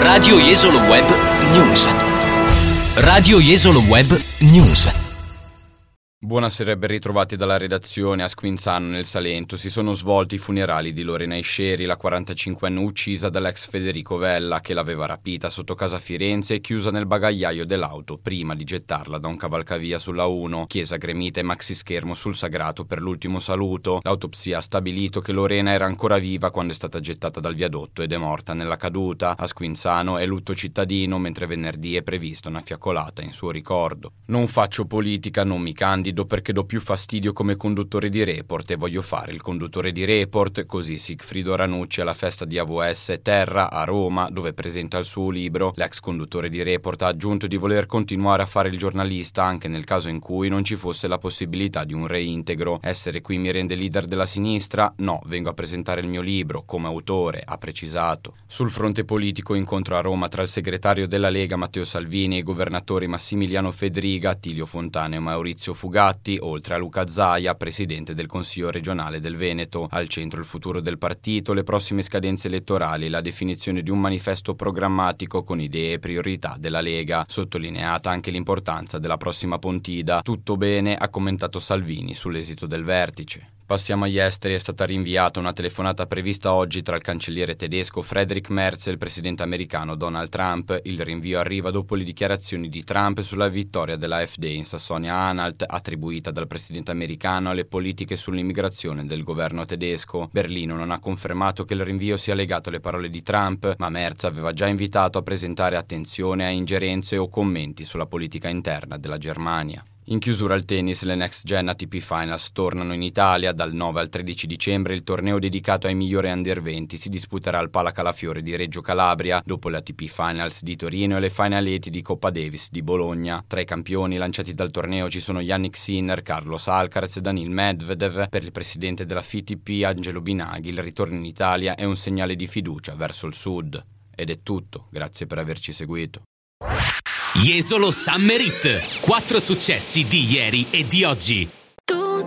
Radio Jesolo Web News. Radio Jesolo Web News. Buonasera e ben ritrovati dalla redazione. A Squinzano, nel Salento, si sono svolti i funerali di Lorena Isceri, la 45enne uccisa dall'ex Federico Vella, che l'aveva rapita sotto casa a Firenze e chiusa nel bagagliaio dell'auto prima di gettarla da un cavalcavia sulla 1. Chiesa gremita e maxischermo sul sagrato per l'ultimo saluto. L'autopsia ha stabilito che Lorena era ancora viva quando è stata gettata dal viadotto ed è morta nella caduta. A Squinzano è lutto cittadino, mentre venerdì è prevista una fiaccolata in suo ricordo. Non faccio politica, non mi candido perché do più fastidio come conduttore di Report e voglio fare il conduttore di Report, così Sigfrido Ranucci alla festa di AVS Terra a Roma, dove presenta il suo libro. L'ex conduttore di Report ha aggiunto di voler continuare a fare il giornalista anche nel caso in cui non ci fosse la possibilità di un reintegro. Essere qui mi rende leader della sinistra? No, vengo a presentare il mio libro come autore, ha precisato. Sul fronte politico, incontro a Roma tra il segretario della Lega Matteo Salvini e i governatori Massimiliano Fedriga, Attilio Fontana e Maurizio Fugatti, oltre a Luca Zaia, presidente del Consiglio regionale del Veneto. Al centro il futuro del partito, le prossime scadenze elettorali e la definizione di un manifesto programmatico con idee e priorità della Lega. Sottolineata anche l'importanza della prossima Pontida. Tutto bene, ha commentato Salvini sull'esito del vertice. Passiamo agli esteri. È stata rinviata una telefonata prevista oggi tra il cancelliere tedesco Friedrich Merz e il presidente americano Donald Trump. Il rinvio arriva dopo le dichiarazioni di Trump sulla vittoria dell'AfD in Sassonia-Anhalt, attribuita dal presidente americano alle politiche sull'immigrazione del governo tedesco. Berlino non ha confermato che il rinvio sia legato alle parole di Trump, ma Merz aveva già invitato a presentare attenzione a ingerenze o commenti sulla politica interna della Germania. In chiusura al tennis, le Next Gen ATP Finals tornano in Italia. Dal 9 al 13 dicembre il torneo dedicato ai migliori Under 20 si disputerà al Pala Calafiore di Reggio Calabria, dopo le ATP Finals di Torino e le Final 8 di Coppa Davis di Bologna. Tra i campioni lanciati dal torneo ci sono Yannick Sinner, Carlos Alcaraz e Daniil Medvedev. Per il presidente della FITP, Angelo Binaghi, il ritorno in Italia è un segnale di fiducia verso il sud. Ed è tutto, grazie per averci seguito. Jesolo Summer Hit. 4 successi di ieri e di oggi.